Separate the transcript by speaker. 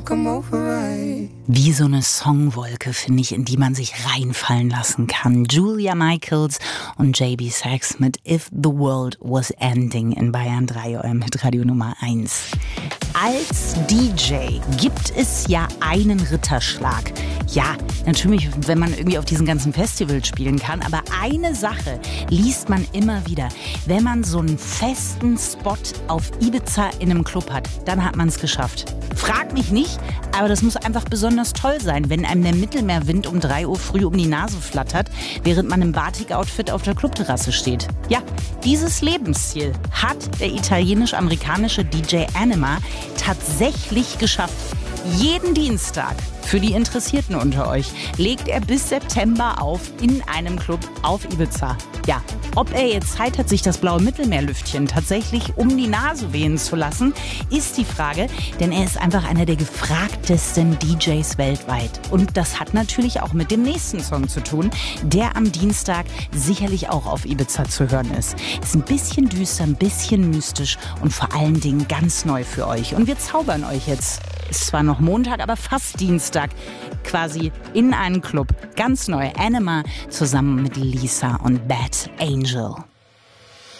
Speaker 1: come over right.
Speaker 2: Wie so eine Songwolke, finde ich, in die man sich reinfallen lassen kann. Julia Michaels und JB Sachs mit If the World Was Ending in Bayern 3, eurem Hitradio Nummer 1. Als DJ gibt es ja einen Ritterschlag. Ja, natürlich, wenn man irgendwie auf diesen ganzen Festivals spielen kann, aber eine Sache liest man immer wieder. Wenn man so einen festen Spot auf Ibiza in einem Club hat, dann hat man es geschafft. Frag mich nicht, aber das muss einfach besonders toll sein, wenn einem der Mittelmeerwind um 3 Uhr früh um die Nase flattert, während man im Batik-Outfit auf der Clubterrasse steht. Ja, dieses Lebensziel hat der italienisch-amerikanische DJ Anima tatsächlich geschafft. Jeden Dienstag, für die Interessierten unter euch, legt er bis September auf in einem Club auf Ibiza. Ja, ob er jetzt Zeit hat, sich das blaue Mittelmeerlüftchen tatsächlich um die Nase wehen zu lassen, ist die Frage, denn er ist einfach einer der gefragtesten DJs weltweit. Und das hat natürlich auch mit dem nächsten Song zu tun, der am Dienstag sicherlich auch auf Ibiza zu hören ist. Ist ein bisschen düster, ein bisschen mystisch und vor allen Dingen ganz neu für euch. Und wir zaubern euch jetzt. Ist zwar noch Montag, aber fast Dienstag, quasi in einen Club. Ganz neu. Anima zusammen mit Lisa und Bad Angel.